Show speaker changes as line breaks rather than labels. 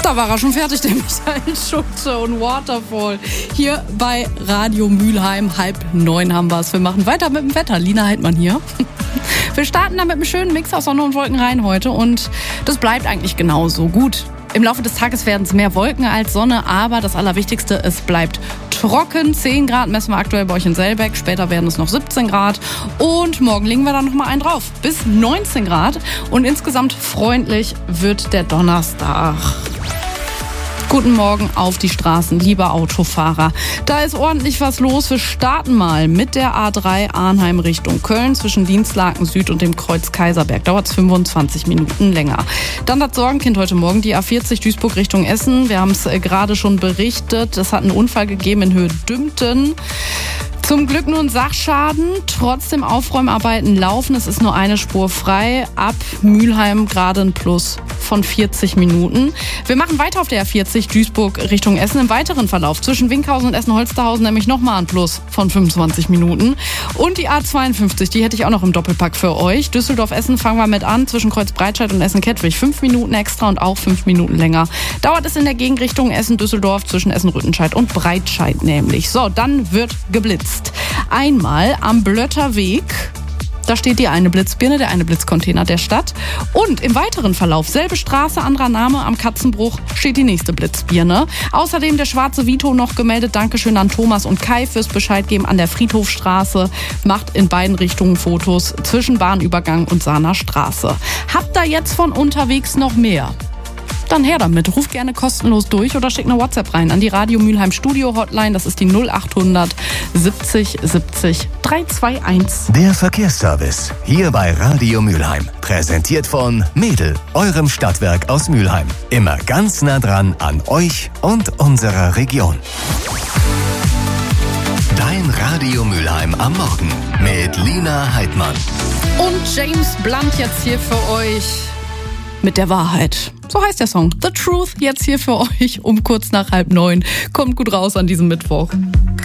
Da war er schon fertig, der Michael Schulte und Waterfall. Hier bei Radio Mülheim, 8:30 haben wir es. Wir machen weiter mit dem Wetter. Lina Heidmann hier. Wir starten da mit einem schönen Mix aus Sonne und Wolken rein heute und das bleibt eigentlich genauso gut. Im Laufe des Tages werden es mehr Wolken als Sonne, aber das Allerwichtigste, es bleibt trocken. 10 Grad messen wir aktuell bei euch in Selbeck, später werden es noch 17 Grad und morgen legen wir dann nochmal einen drauf. Bis 19 Grad und insgesamt freundlich wird der Donnerstag. Guten Morgen auf die Straßen, liebe Autofahrer. Da ist ordentlich was los. Wir starten mal mit der A3 Arnheim Richtung Köln zwischen Dienstlaken Süd und dem Kreuz Kaiserberg. Dauert es 25 Minuten länger. Dann das Sorgenkind heute Morgen, die A40 Duisburg Richtung Essen. Wir haben es gerade schon berichtet. Es hat einen Unfall gegeben in Höhe Dümpten. Zum Glück nur ein Sachschaden, trotzdem Aufräumarbeiten laufen. Es ist nur eine Spur frei. Ab Mülheim gerade ein Plus von 40 Minuten. Wir machen weiter auf der A40 Duisburg Richtung Essen. Im weiteren Verlauf zwischen Winkhausen und Essen-Holsterhausen nämlich nochmal ein Plus von 25 Minuten. Und die A52, die hätte ich auch noch im Doppelpack für euch. Düsseldorf-Essen fangen wir mit an. Zwischen Kreuzbreitscheid und Essen-Kettwig 5 Minuten extra und auch 5 Minuten länger. Dauert es in der Gegenrichtung Essen-Düsseldorf zwischen Essen-Rüttenscheid und Breitscheid nämlich. So, dann wird geblitzt. Einmal am Blötterweg, da steht die eine Blitzbirne, der eine Blitzcontainer der Stadt. Und im weiteren Verlauf, selbe Straße, anderer Name, am Katzenbruch steht die nächste Blitzbirne. Außerdem der schwarze Vito noch gemeldet. Dankeschön an Thomas und Kai fürs Bescheid geben an der Friedhofstraße. Macht in beiden Richtungen Fotos zwischen Bahnübergang und Sahner Straße. Habt ihr jetzt von unterwegs noch mehr? Dann her damit. Ruft gerne kostenlos durch oder schickt eine WhatsApp rein an die Radio Mülheim Studio Hotline. Das ist die 0800 70 70 321.
Der Verkehrsservice hier bei Radio Mülheim. Präsentiert von Mädel, eurem Stadtwerk aus Mülheim. Immer ganz nah dran an euch und unserer Region. Dein Radio Mülheim am Morgen mit Lina Heidmann.
Und James Blunt jetzt hier für euch mit der Wahrheit. So heißt der Song. The Truth jetzt hier für euch um kurz nach 8:30. Kommt gut raus an diesem Mittwoch.